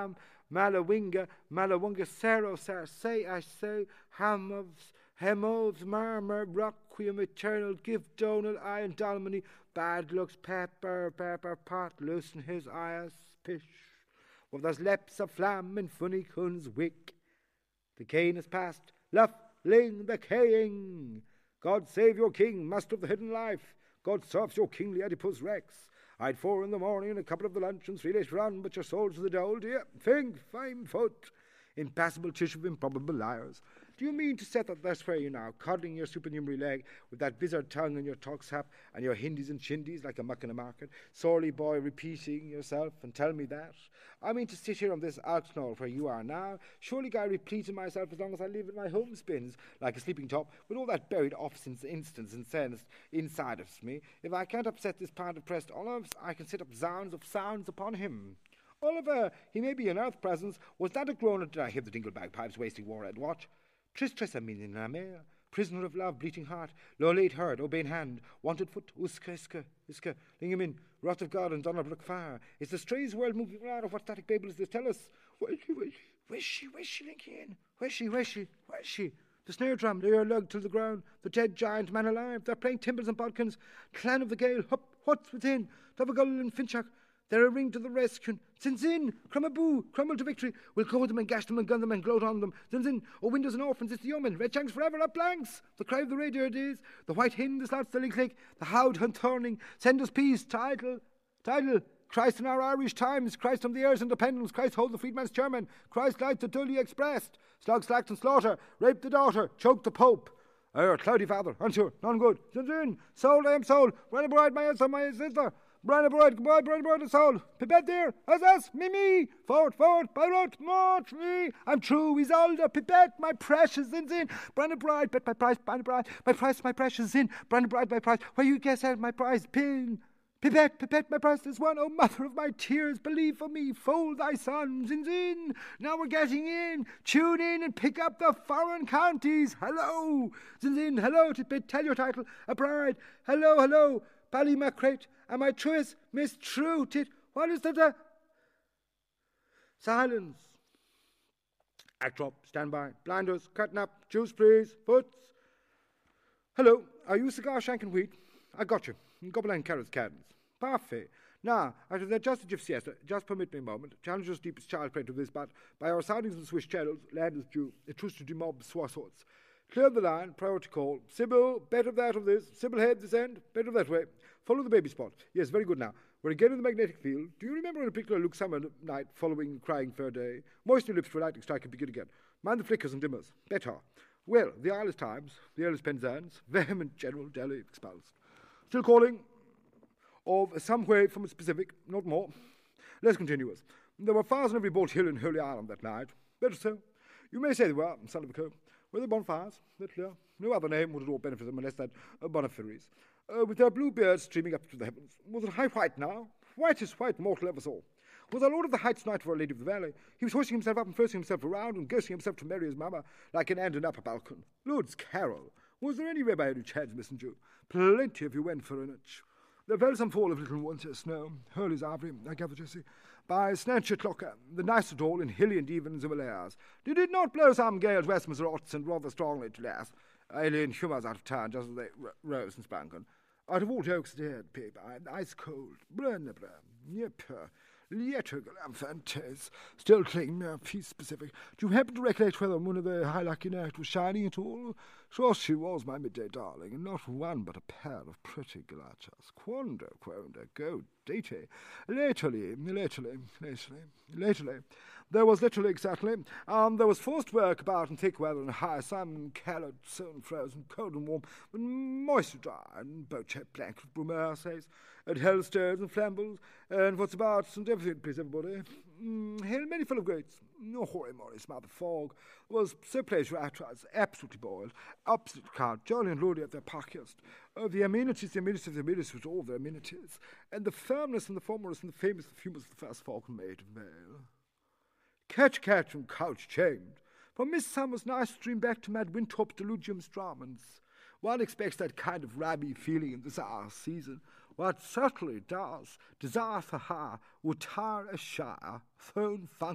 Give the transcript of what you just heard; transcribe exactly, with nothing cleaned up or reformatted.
Sam, Malawinga, Malawunga, Sero, Sar, say, I say, Ham of, Hem of, Murmur, Requiem, Eternal, give Donal, I and Dalmany, bad looks, pepper, pepper, pot, loosen his eyes, pish. With those lips of flam and funny coons wick. The cane is past, luffling the king. God save your king, master of the hidden life. God serves your kingly Oedipus Rex. I'd four in the morning and a couple of the lunch and three later on, but your soul's to the dole, dear. Think, fine foot. Impassible tissue of improbable liars. Do you mean to set that that's where you now, coddling your supernumerary leg with that vizard tongue and your talk sap and your Hindis and shindies like a muck in a market, sorely boy repeating yourself and tell me that? I mean to sit here on this outknoll where you are now, surely I replete in myself as long as I live in my homespins, like a sleeping top, with all that buried office instance and sense inside of me. If I can't upset this pound of pressed olives, I can set up zounds of sounds upon him. Oliver, he may be an earth presence. Was that a groaner? Did I hear the dingle bagpipes wasting war at watch? Tris tris a min in la mer, prisoner of love, bleating heart, low late herd, obeying hand, wanted foot, uska iska, iska, lingamin, wrath of God and Donnerbrook fire. Is the strange world moving around, or what static babble is this? Tell us. Where's she, where's she, where's she, where's she, Lincoln? Where's she, where's she, where's she? The snare drum, they are lugged to the ground, the dead giant man alive, they're playing timbers and bodkins, clan of the gale, hup, what's within, Dovagull and Finchak, they're a ring to the rescue. Since in, Crumaboo, crumble to victory. We'll cover them and gash them and gun them and gloat on them. Since in, oh windows and orphans, it's the omen. Red shanks forever, up blanks. The cry of the radio it is. The white hind, the slouch, the click. The howd hunt turning. Send us peace, title, title. Christ in our Irish times. Christ on the air's independence. Christ hold the freedman's chairman. Christ light the dully expressed. Slug, slacked and slaughter. Rape the daughter. Choke the pope. Er, cloudy father, unsure, none good. Since in, soul I am soul. Run abroad, my son, my sister. Brian abroad, goodbye, Brian abroad, the soul. Pipette there, as us, me, me. Forward, forward, Byrot, march me. I'm true, Isolde, Pipette, my precious is in. Brian abroad, bet my price, Brian abroad, my price, my precious in. Brian abroad, my price, where you guess at my prize, pin. Pipette, Pipette, my priceless one, oh mother of my tears, believe for me, fold thy sons in in. Now we're getting in, tune in and pick up the foreign counties. Hello, Zin Zin, hello, Tipit, tell your title, a bride. Hello, hello, Ballymacrate, am I truest, Miss True Tit? What is that? Uh... Silence. Act up, stand by, blinders, cutting up, juice please, foots. Hello, are you cigar shank and wheat? I got you. Gobelin carrots cans. Parfait. Now, after that just of siesta, just permit me a moment. Challenge us deepest child prey to this, but by our soundings in the Swiss channels, land is due. A truce to demob swasorts. Clear the line, priority call. Sybil, better of that of this. Sybil head this end, better of that way. Follow the baby spot. Yes, very good now. We're again in the magnetic field. Do you remember in a particular Luke summer night following crying fair day? Moisten your lips for a lightning strike and begin again. Mind the flickers and dimmers. Better. Well, the Isle is Times, the Earl is Penzance, vehement General Delhi expulsed. Still calling of some way from a specific, not more. Less continuous. There were fires on every bolt hill in Holy Island that night. Better so. You may say they were, son of a co. Were they bonfires? They're clear. No other name would at all benefit them unless that uh, Bonifaries. Uh, with their blue beards streaming up to the heavens. Was it high white now? Whitest white mortal ever saw. Was our Lord of the Heights Knight for Our Lady of the Valley? He was hoisting himself up and forcing himself around and ghosting himself to marry his mamma like an end and upper balcon. Lord's Carol. Was there any way by any chance, messenger? Plenty if you went for an inch. There fell some fall of little winter snow, Hurley's ivory, I gather, Jessie, by Snatcher Clocker, the nicest all in hilly and even Himalayas. Did it not blow some gales westwards rots and rather strongly to last? Alien humours out of town, just as they r- rose and sprang. Out of all jokes dead, paper, ice cold, brennebra, yep, Lietterglam fantas, still clinging uh, piece specific. Do you happen to recollect whether one of the high lucky night was shining at all? Sure she was, my midday darling, and not one but a pair of pretty galachas. Quando, quando, go datey. Lately, lately, lately, lately. There was literally, exactly, um, there was forced work about in thick weather and high sun, colored, soon frozen, cold and warm, but moist dry, and boat-shaped blanket with Brumaire says, and hellstones and flambles, and what's about, and everything, please, everybody. Mm, hail many full of grates. No hoary moly, smell the fog. Was so placed where I was absolutely boiled, absolutely count, jolly and ruddy at their pockiest. Oh, the amenities, the amenities of the amenities with all their amenities, and the firmness and the formless and the famous, the famous of the first falcon maid of Vale. Catch, catch, and couch chained. From Miss Summers' nice stream back to Mad Winthrop Delugium Stramans. One expects that kind of rabby feeling in this our season. What certainly does. Desire for her would tire a shire, phone funk